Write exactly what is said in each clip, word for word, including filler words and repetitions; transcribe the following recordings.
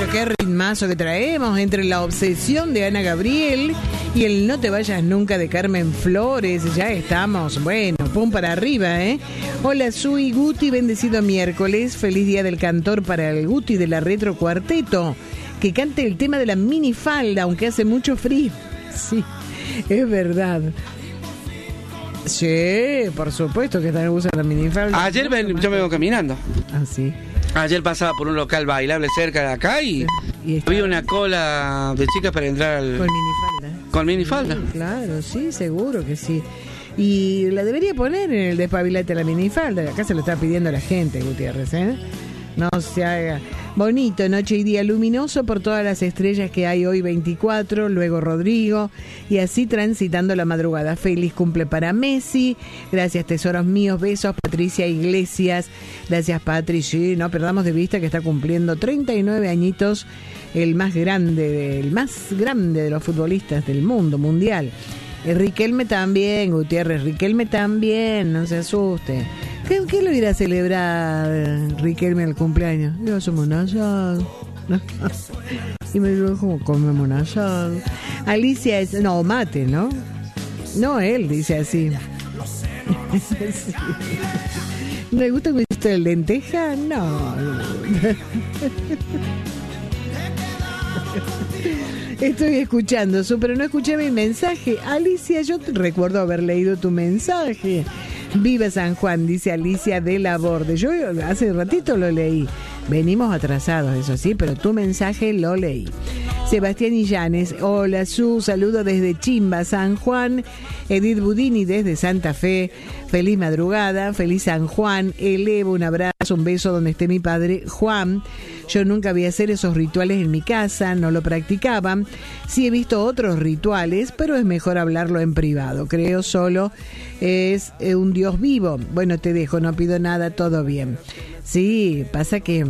qué ritmazo que traemos entre La Obsesión de Ana Gabriel y el No te vayas nunca de Carmen Flores. Ya estamos, bueno, pum para arriba, ¿eh? Hola, Sui Guti, bendecido miércoles. Feliz día del cantor para el Guti de la Retro Cuarteto. Que cante el tema de la minifalda, aunque hace mucho frío. Sí, es verdad. Sí, por supuesto que están usando la minifalda. Ayer ven, yo me vengo caminando. Ah, sí. Ayer pasaba por un local bailable cerca de acá y, y había una cola de chicas para entrar al... Con minifalda. Con minifalda. Sí, claro, sí, seguro que sí. Y la debería poner en el despabilate la minifalda. Acá se lo está pidiendo la gente, Gutiérrez, ¿eh? No se haga. Bonito, noche y día luminoso por todas las estrellas que hay hoy veinticuatro, luego Rodrigo, y así transitando la madrugada. Feliz cumple para Messi. Gracias, tesoros míos. Besos, Patricia Iglesias. Gracias, Patri. Sí, no perdamos de vista que está cumpliendo treinta y nueve añitos, el más grande, el más grande de los futbolistas del mundo mundial. Riquelme también, Gutiérrez, Riquelme también, no se asuste. ¿Qué, qué lo irá a celebrar Riquelme el cumpleaños? Yo somos un asado. Y me dijo, ¿cómo comemos un asado? Alicia es, no, mate, ¿no? No, él dice así. Sí. ¿Me gusta que usted el lenteja? No. Estoy escuchando su, pero no escuché mi mensaje. Alicia, yo te recuerdo haber leído tu mensaje. Viva San Juan, dice Alicia de la Borde. Yo hace ratito lo leí. Venimos atrasados, eso sí, pero tu mensaje lo leí. Sebastián Illanes, hola, su saludo desde Chimba, San Juan. Edith Budini desde Santa Fe, feliz madrugada, feliz San Juan. Elevo un abrazo, un beso donde esté mi padre Juan. Yo nunca vi hacer esos rituales en mi casa, no lo practicaban. Sí he visto otros rituales, pero es mejor hablarlo en privado. Creo solo es un Dios vivo. Bueno, te dejo, no pido nada, todo bien. Sí, pasa que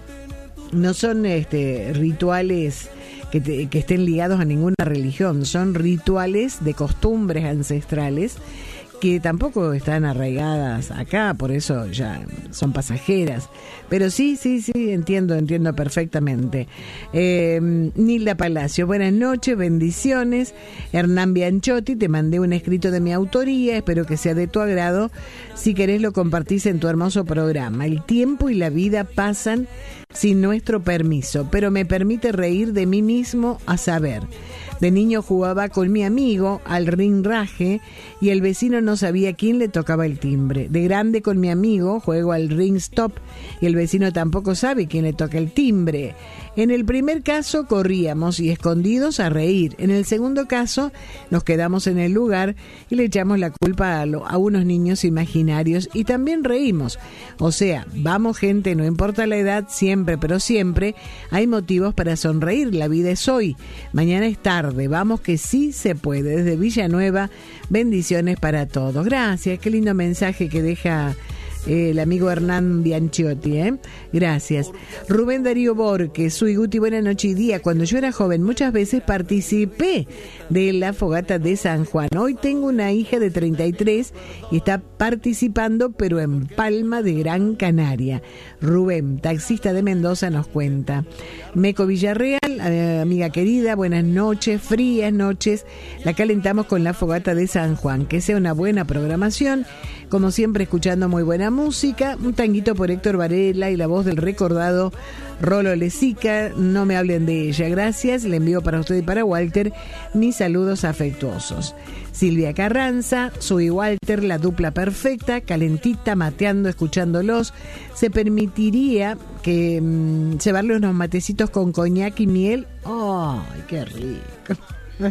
no son este rituales que, te, que estén ligados a ninguna religión, son rituales de costumbres ancestrales que tampoco están arraigadas acá, por eso ya son pasajeras. Pero sí, sí, sí, entiendo, entiendo perfectamente. Eh, Nilda Palacio, buenas noches, bendiciones. Hernán Bianchotti, te mandé un escrito de mi autoría, espero que sea de tu agrado. Si querés lo compartís en tu hermoso programa. El tiempo y la vida pasan sin nuestro permiso, pero me permite reír de mí mismo a saber. De niño jugaba con mi amigo al ringraje y el vecino no sabía quién le tocaba el timbre. De grande con mi amigo juego al ring stop y el vecino tampoco sabe quién le toca el timbre. En el primer caso corríamos y escondidos a reír. En el segundo caso nos quedamos en el lugar y le echamos la culpa a, lo, a unos niños imaginarios y también reímos. O sea, vamos gente, no importa la edad, siempre, pero siempre hay motivos para sonreír. La vida es hoy, mañana es tarde. Vamos que sí se puede. Desde Villanueva, bendiciones para todos. Gracias, qué lindo mensaje que deja eh, el amigo Hernán Bianchotti, ¿eh? Gracias. Rubén Darío Borges, soy Guti, buena noche y día. Cuando yo era joven muchas veces participé de la fogata de San Juan. Hoy tengo una hija de treinta y tres y está participando, pero en Palma de Gran Canaria. Rubén, taxista de Mendoza, nos cuenta. Meco Villarreal, eh, amiga querida, buenas noches, frías noches. La calentamos con la fogata de San Juan. Que sea una buena programación. Como siempre, escuchando muy buena música. Un tanguito por Héctor Varela y la voz del recordado Rolo Lezica. No me hablen de ella, gracias. Le envío para usted y para Walter mis saludos afectuosos. Silvia Carranza, soy Walter, la dupla perfecta, calentita, mateando, escuchándolos. Se permitiría que mmm, llevarle unos matecitos con coñac y miel. ¡Ay, qué rico!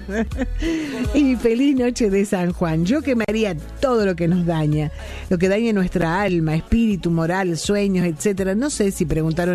Y feliz noche de San Juan. Yo quemaría todo lo que nos daña, lo que daña nuestra alma, espíritu, moral, sueños, etcétera. No sé si preguntaron